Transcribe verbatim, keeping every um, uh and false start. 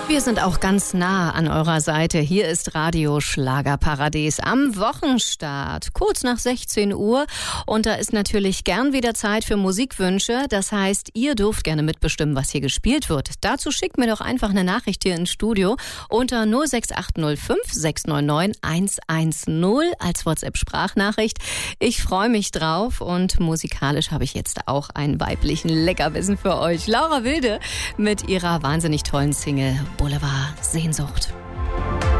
Wir sind auch ganz nah an eurer Seite. Hier ist Radio Schlagerparadies am Wochenstart, kurz nach sechzehn Uhr. Und da ist natürlich gern wieder Zeit für Musikwünsche. Das heißt, ihr dürft gerne mitbestimmen, was hier gespielt wird. Dazu schickt mir doch einfach eine Nachricht hier ins Studio unter null sechs acht null fünf sechs neun neun eins eins null als WhatsApp-Sprachnachricht. Ich freue mich drauf und musikalisch habe ich jetzt auch einen weiblichen Leckerbissen für euch. Laura Wilde mit ihrer wahnsinnig tollen Single Boulevard Sehnsucht.